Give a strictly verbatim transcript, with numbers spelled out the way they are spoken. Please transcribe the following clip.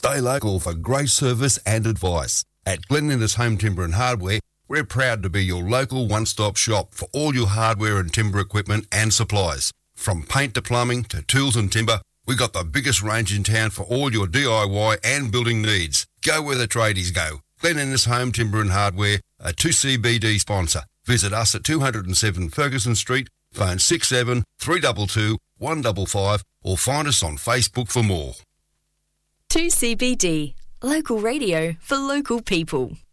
Stay local for great service and advice. At Glen Innes Home Timber and Hardware, we're proud to be your local one-stop shop for all your hardware and timber equipment and supplies. From paint to plumbing to tools and timber, we got the biggest range in town for all your D I Y and building needs. Go where the tradies go. Glen Innes Home Timber and Hardware, a two C B D sponsor. Visit us at two oh seven Ferguson Street, phone six seven three two two one five five or find us on Facebook for more. two C B D, local radio for local people.